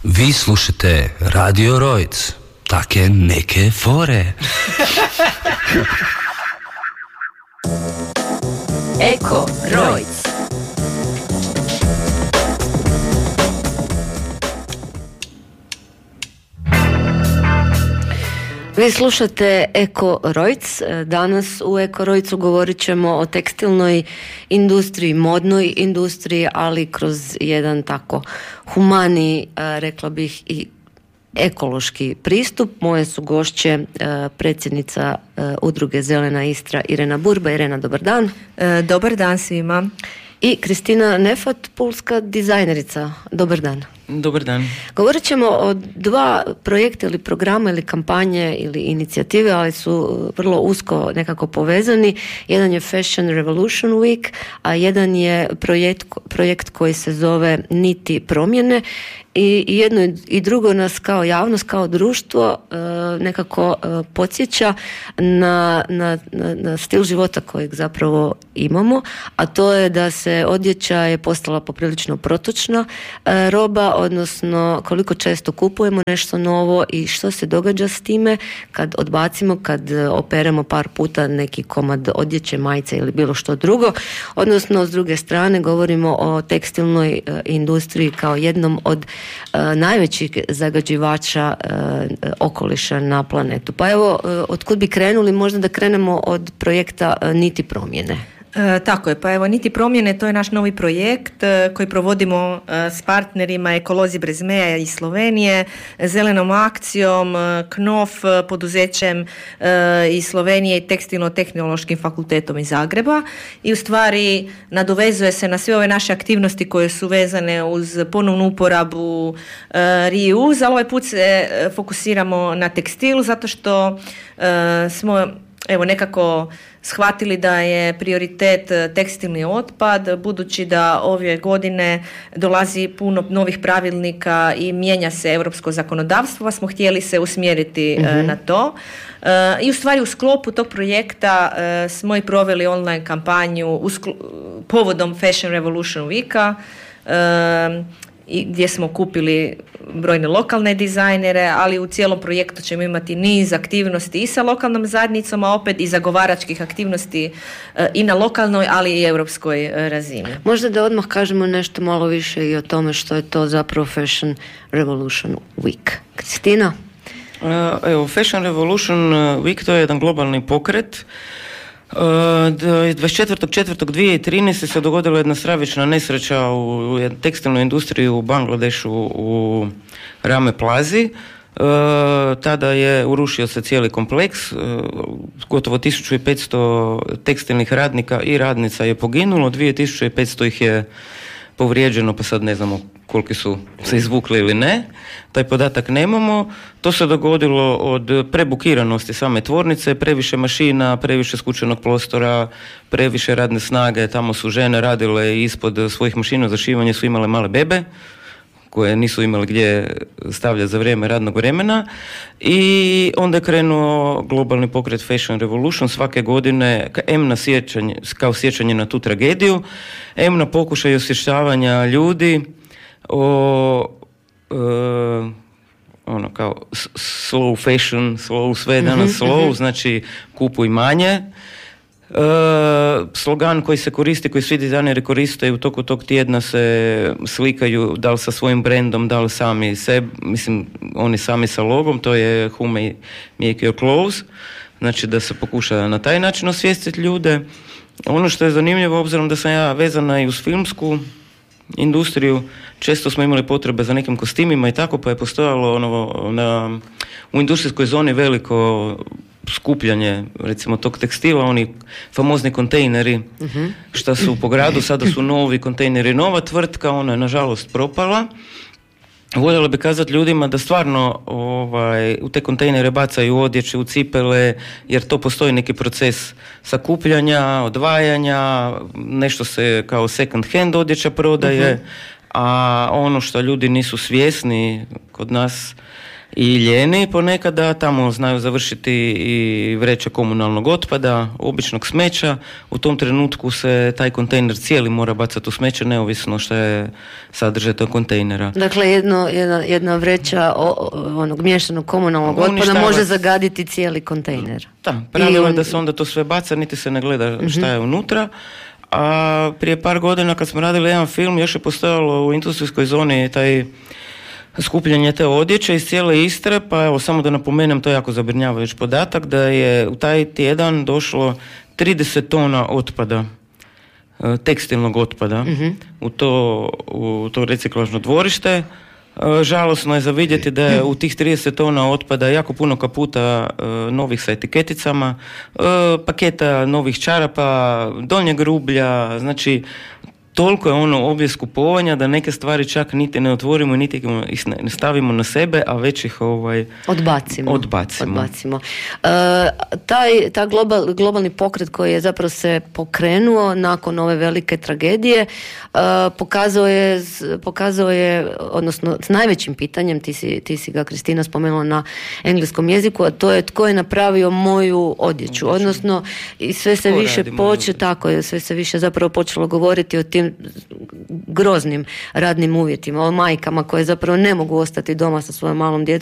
Vi slušate Radio Rojc, take neke fore. Eko Rojc. Vi slušate Eko Rojc. Danas u Eko Rojcu govorit ćemo o tekstilnoj industriji, modnoj industriji, ali kroz jedan tako humani, rekla bih i ekološki pristup. Moje su gošće predsjednica udruge Zelena Istra Irena Burba. Irena, dobar dan. Dobar dan svima. I Kristina Nefat, pulska dizajnerica. Dobar dan. Dobar dan. Govorit ćemo o dva projekta ili programa ili kampanje ili inicijative, ali su vrlo usko nekako povezani. Jedan je Fashion Revolution Week, a jedan je projekt koji se zove Niti promjene. I jedno i drugo nas kao javnost, kao društvo nekako podsjeća na stil života kojeg zapravo imamo, a to je da se odjeća je postala poprilično protočna roba, odnosno koliko često kupujemo nešto novo i što se događa s time kad odbacimo, kad operemo par puta neki komad odjeće, majice ili bilo što drugo. Odnosno, s druge strane, govorimo o tekstilnoj industriji kao jednom od najvećih zagađivača okoliša na planetu. Pa evo, otkud bi krenuli? Možda da krenemo od projekta Niti promjene. Tako je, pa evo Niti promjene, to je naš novi projekt koji provodimo s partnerima Ekolozi bez meja iz Slovenije, Zelenom akcijom, KNOF poduzećem iz Slovenije i Tekstilno-tehnološkim fakultetom iz Zagreba i u stvari nadovezuje se na sve ove naše aktivnosti koje su vezane uz ponovnu uporabu, reuse, ali ovaj put se fokusiramo na tekstil zato što smo nekako shvatili da je prioritet tekstilni otpad, budući da ove godine dolazi puno novih pravilnika i mijenja se europsko zakonodavstvo, pa smo htjeli se usmjeriti na to. I u stvari u sklopu tog projekta smo i proveli online kampanju povodom Fashion Revolution Weeka, i gdje smo kupili brojne lokalne dizajnere, ali u cijelom projektu ćemo imati niz aktivnosti i sa lokalnom zajednicom, a opet i zagovaračkih aktivnosti i na lokalnoj, ali i europskoj razini. Možda da odmah kažemo nešto malo više i o tome što je to zapravo Fashion Revolution Week. Kristina? Evo, Fashion Revolution Week, to je jedan globalni pokret. 24.4.2013. se dogodila jedna stravična nesreća u tekstilnoj industriji u Bangladešu u Rame Plazi. Tada je urušio se cijeli kompleks, gotovo 1500 tekstilnih radnika i radnica je poginulo, 2500 ih je povrijeđeno, pa sad ne znamo koliki su se izvukli ili ne, taj podatak nemamo. To se dogodilo od prebukiranosti same tvornice, previše mašina, previše skučenog prostora, previše radne snage, tamo su žene radile ispod svojih mašina za šivanje, su imale male bebe koje nisu imali gdje stavljati za vrijeme radnog vremena i onda je krenuo globalni pokret Fashion Revolution svake godine kao sjećanje na tu tragediju, na pokušaj osvještavanja ljudi o kao slow fashion, slow sve danas slow, znači kupuj manje. Slogan koji se koristi, koji svi dizajneri koriste u toku tog tjedna se slikaju da li sa svojim brendom, da li sami sebi, mislim oni sami sa logom, to je Who Make Your Clothes, znači da se pokuša na taj način osvijestiti ljude. Ono što je zanimljivo, obzirom da sam ja vezana i uz filmsku industriju, često smo imali potrebe za nekim kostimima i tako, pa je postojalo u industrijskoj zoni veliko skupljanje recimo tog tekstila, oni famozni kontejneri što su po gradu, sada su novi kontejneri, nova tvrtka, ona je nažalost propala. Voljela bi kazati ljudima da stvarno u te kontejnere bacaju odjeće, u cipele, jer to postoji neki proces sakupljanja, odvajanja, nešto se kao second hand odjeća prodaje, a ono što ljudi nisu svjesni kod nas i ljeni ponekada, tamo znaju završiti i vreće komunalnog otpada, običnog smeća. U tom trenutku se taj kontejner cijeli mora bacati u smeće, neovisno što je sadržaj tog kontejnera. Dakle, jedna vreća onog miješanog komunalnog otpada može zagaditi cijeli kontejner. Da, pravilo je da se onda to sve baca, niti se ne gleda šta je unutra. A prije par godina kad smo radili jedan film, još je postojalo u industrijskoj zoni taj skupljanje te odjeće iz cijele Istre, pa evo samo da napomenem, to je jako zabrinjavajući podatak, da je u taj tjedan došlo 30 tona otpada, tekstilnog otpada, u to reciklažno dvorište. Žalosno je za vidjeti da je u tih 30 tona otpada jako puno kaputa novih sa etiketicama, paketa novih čarapa, donjeg rublja, znači toliko je ono objes kupovanja da neke stvari čak niti ne otvorimo, niti ih ne stavimo na sebe, a već ih odbacimo. Taj globalni pokret koji je zapravo se pokrenuo nakon ove velike tragedije pokazao je, odnosno s najvećim pitanjem, ti si ga, Kristina, spomenula na engleskom jeziku, a to je tko je napravio moju odjeću. Odnosno, i sve se više sve se više zapravo počelo govoriti o tim groznim radnim uvjetima, o majkama koje zapravo ne mogu ostati doma sa svojom malom djecom